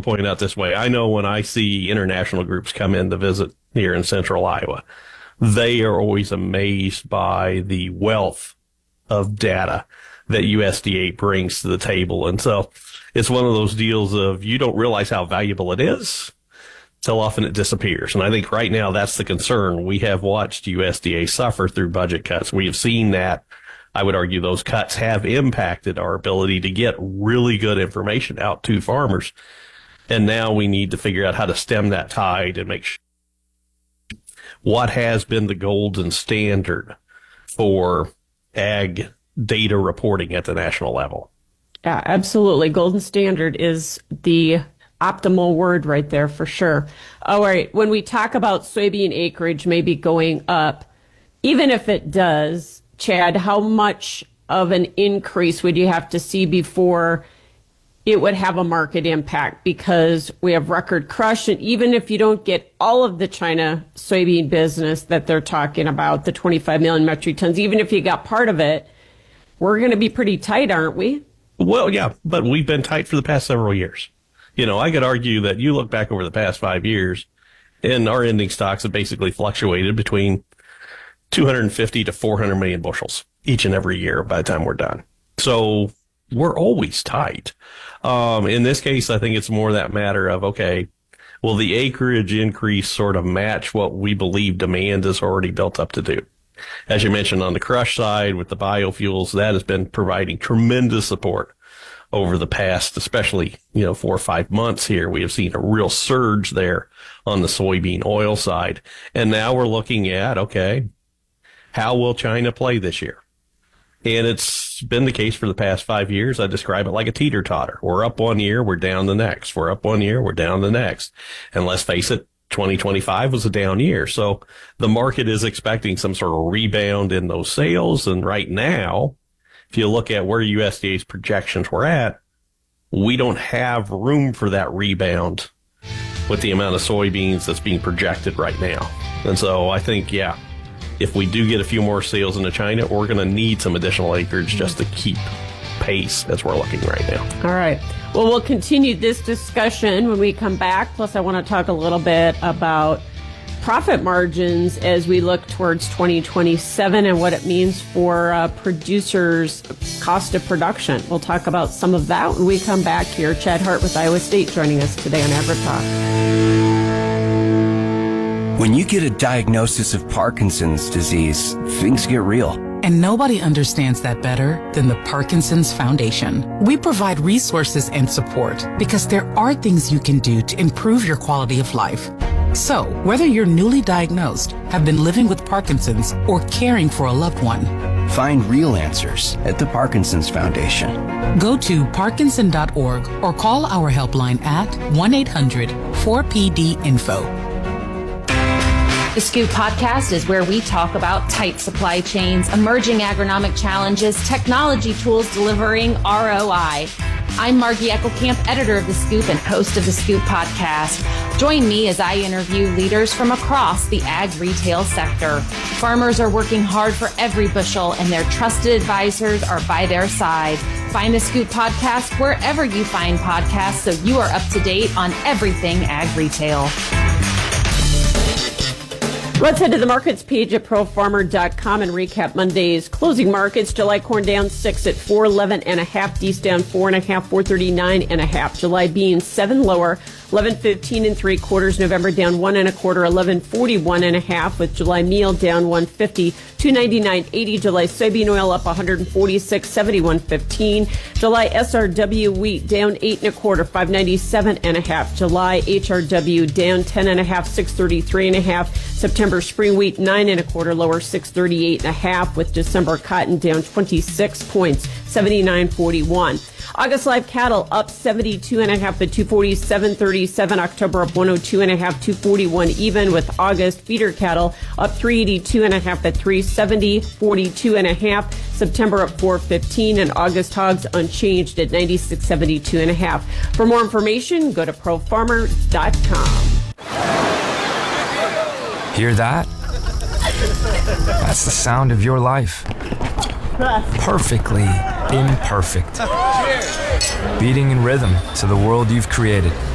point out this way. I know when I see international groups come in to visit here in central Iowa, they are always amazed by the wealth of data that USDA brings to the table. And so it's one of those deals of you don't realize how valuable it is till often it disappears. And I think right now that's the concern. We have watched USDA suffer through budget cuts. We have seen that. I would argue those cuts have impacted our ability to get really good information out to farmers. And now we need to figure out how to stem that tide and make sure what has been the golden standard for ag data reporting at the national level. Yeah, absolutely. Golden standard is the optimal word right there for sure. All right. When we talk about soybean acreage maybe going up, even if it does, Chad, how much of an increase would you have to see before it would have a market impact? Because we have record crush, and even if you don't get all of the China soybean business that they're talking about, the 25 million metric tons, even if you got part of it, we're going to be pretty tight, aren't we? Well, yeah, but we've been tight for the past several years. You know, I could argue that you look back over the past 5 years, and our ending stocks have basically fluctuated between 250 to 400 million bushels each and every year by the time we're done. So we're always tight. In this case, I think it's more that matter of, okay, will the acreage increase sort of match what we believe demand is already built up to do? As you mentioned on the crush side with the biofuels, that has been providing tremendous support over the past, especially, 4 or 5 months here. We have seen a real surge there on the soybean oil side. And now we're looking at, okay, how will China play this year? And it's been the case for the past 5 years. I describe it like a teeter-totter. We're up 1 year, we're down the next. We're up 1 year, we're down the next. And let's face it, 2025 was a down year. So the market is expecting some sort of rebound in those sales. And right now, if you look at where USDA's projections were at, we don't have room for that rebound with the amount of soybeans that's being projected right now. And so I think, yeah, if we do get a few more sales into China, we're going to need some additional acreage just to keep pace as we're looking right now. All right. Well, we'll continue this discussion when we come back. Plus, I want to talk a little bit about profit margins as we look towards 2027 and what it means for producers' cost of production. We'll talk about some of that when we come back here. Chad Hart with Iowa State joining us today on AgriTalk. When you get a diagnosis of Parkinson's disease, things get real. And nobody understands that better than the Parkinson's Foundation. We provide resources and support because there are things you can do to improve your quality of life. So, whether you're newly diagnosed, have been living with Parkinson's, or caring for a loved one, find real answers at the Parkinson's Foundation. Go to parkinson.org or call our helpline at 1-800-4PD-INFO. The Scoop Podcast is where we talk about tight supply chains, emerging agronomic challenges, technology tools delivering ROI. I'm Margie Eckelkamp, editor of The Scoop and host of The Scoop Podcast. Join me as I interview leaders from across the ag retail sector. Farmers are working hard for every bushel, and their trusted advisors are by their side. Find The Scoop Podcast wherever you find podcasts so you are up to date on everything ag retail. Let's head to the markets page at profarmer.com and recap Monday's closing markets. July corn down 6 at 411.5, D's down 4.5, 439.5. July beans 7 lower, 11.15 3/4. November down 1 1/4, 11.41.5. With July meal down 150, 299.80. July soybean oil up 146, 71.15. July SRW wheat down 8 1/4, 597.5. July HRW down 10.5, 633.5. September spring wheat 9 1/4, lower 638.5. With December cotton down 26 points, 79.41. August live cattle up 72.5 at 247.37. October up 102.5, 241 even. With August feeder cattle up 382.5 at 370.42.5. September up 415, and August hogs unchanged at 96.72.5. For more information, go to profarmer.com. Hear that? That's the sound of your life. Perfectly imperfect. Beating in rhythm to the world you've created.